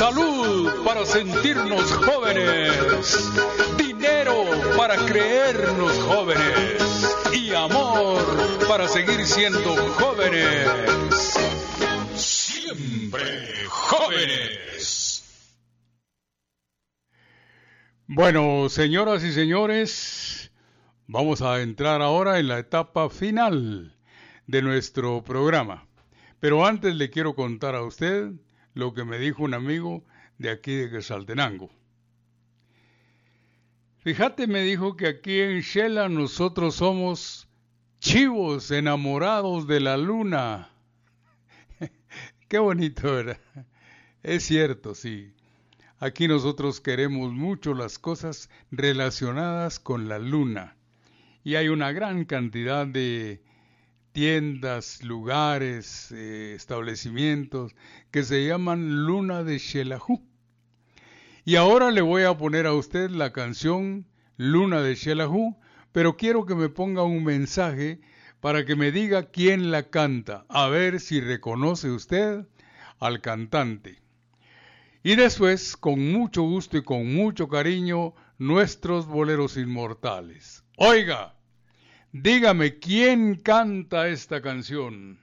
salud para sentirnos jóvenes, dinero para creernos jóvenes y amor para seguir siendo jóvenes. Siempre jóvenes. Bueno, señoras y señores, vamos a entrar ahora en la etapa final de nuestro programa. Pero antes le quiero contar a usted lo que me dijo un amigo de aquí de Quetzaltenango. Fíjate, me dijo que aquí en Xela nosotros somos chivos enamorados de la luna. Qué bonito, ¿verdad? Es cierto, sí. Aquí nosotros queremos mucho las cosas relacionadas con la luna. Y hay una gran cantidad de tiendas, lugares, establecimientos que se llaman Luna de Xelajú. Y ahora le voy a poner a usted la canción Luna de Xelajú, pero quiero que me ponga un mensaje para que me diga quién la canta, a ver si reconoce usted al cantante. Y después, con mucho gusto y con mucho cariño, nuestros boleros inmortales. Oiga, dígame quién canta esta canción.